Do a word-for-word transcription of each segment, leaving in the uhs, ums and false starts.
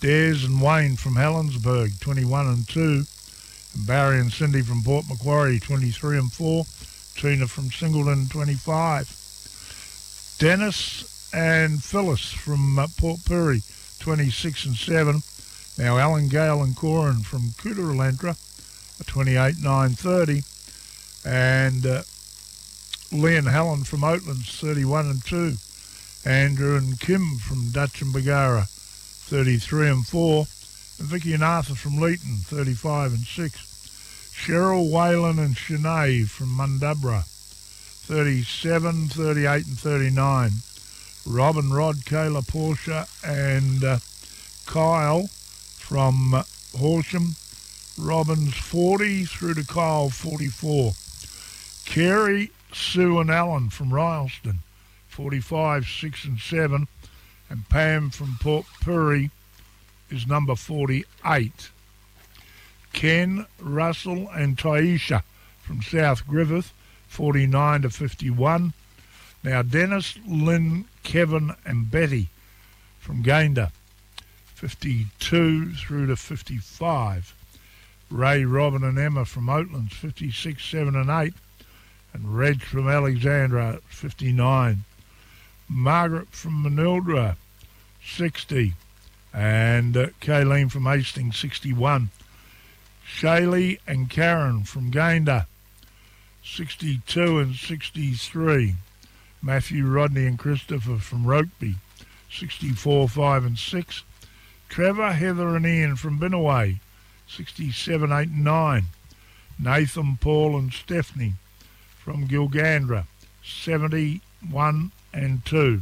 Des and Wayne from Helensburgh, twenty-one and two. And Barry and Cindy from Port Macquarie, twenty-three and four. Tina from Singleton, twenty-five. Dennis and Phyllis from uh, Port Pirie, twenty-six and seven. Now Alan Gale and Corin from Cooterantra, twenty-eight nine thirty. And uh, Lee and Helen from Oatlands, thirty-one and two. Andrew and Kim from Dutch and Bagara, thirty-three and four. And Vicky and Arthur from Leeton, thirty-five and six. Cheryl, Whalen and Shanae from Mundabra, thirty-seven, thirty-eight and thirty-nine. Robin, Rod, Kayla, Portia and uh, Kyle from uh, Horsham. Robin's forty through to Kyle, forty-four. Carrie, Sue and Alan from Rylston, forty-five, six and seven. And Pam from Port Pirie is number forty-eight. Ken, Russell and Taisha from South Griffith, forty-nine to fifty-one. Now Dennis, Lynn, Kevin and Betty from Gayndah, fifty-two through to fifty-five. Ray, Robin and Emma from Oatlands, fifty-six, seven and eight. And Reg from Alexandra, fifty-nine. Margaret from Manildra, sixty. And uh, Kayleen from Hastings, sixty-one. Shaylee and Karen from Gayndah, sixty-two and sixty-three. Matthew, Rodney and Christopher from Rokeby, sixty-four, five and six. Trevor, Heather and Ian from Binnaway, sixty-seven, eight and nine. Nathan, Paul and Stephanie from Gilgandra, seventy-one and two.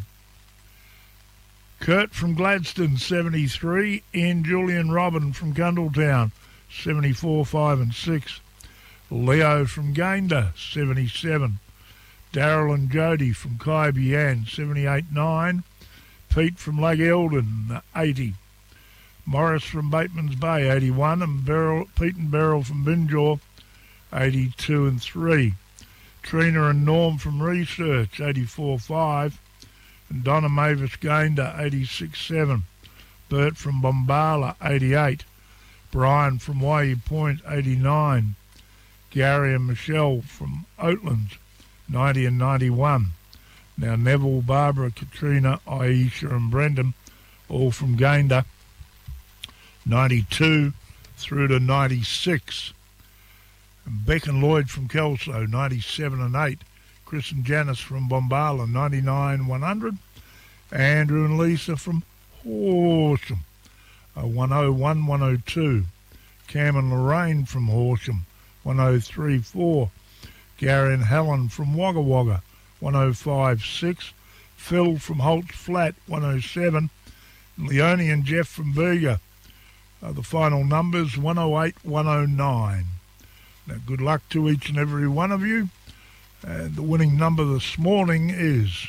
Kurt from Gladstone, seventy-three. Ian, Julian, Robin from Gundletown, seventy-four, five and six. Leo from Gayndah, seventy-seven. Darryl and Jody from Kaibian, seventy-eight, nine. Pete from Lag Eldon, eighty. Morris from Bateman's Bay, eighty-one. And Beryl, Pete and Beryl from Binjaw, eighty-two and three. Trina and Norm from Research, eighty-four, five. And Donna Mavis Gayndah, eighty-six, seven. Bert from Bombala, eighty-eight. Brian from Waihi Point, eighty-nine. Gary and Michelle from Oatlands, ninety and ninety-one. Now Neville, Barbara, Katrina, Aisha and Brendan, all from Gayndah, ninety-two through to ninety-six. And Beck and Lloyd from Kelso, ninety-seven and eight. Chris and Janice from Bombala, ninety-nine, one hundred. Andrew and Lisa from Horsham, uh, one oh one, one oh two. Cam and Lorraine from Horsham, one oh three, four. Gary and Helen from Wagga Wagga, one oh five, six. Phil from Holt's Flat, one oh seven. Leone and Jeff from Bega, uh, the final numbers, one oh eight, one oh nine. Now, good luck to each and every one of you. And the winning number this morning is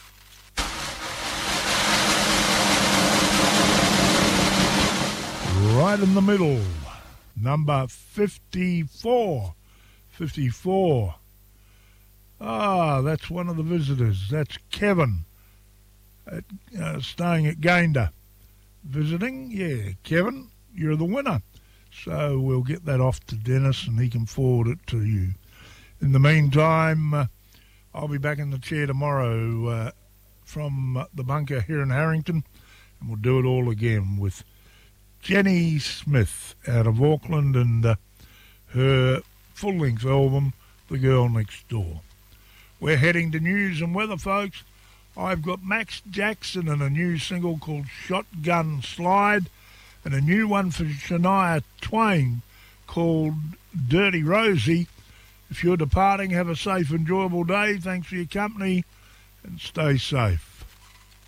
right in the middle, number fifty-four. fifty-four. Ah, that's one of the visitors. That's Kevin, at, uh, staying at Gayndah. Visiting? Yeah, Kevin, you're the winner. So we'll get that off to Dennis and he can forward it to you. In the meantime, uh, I'll be back in the chair tomorrow uh, from uh, the bunker here in Harrington, and we'll do it all again with Jenny Smith out of Auckland and uh, her full-length album, The Girl Next Door. We're heading to news and weather, folks. I've got Max Jackson and a new single called Shotgun Slide, and a new one for Shania Twain called Dirty Rosie. If you're departing, have a safe, enjoyable day. Thanks for your company and stay safe.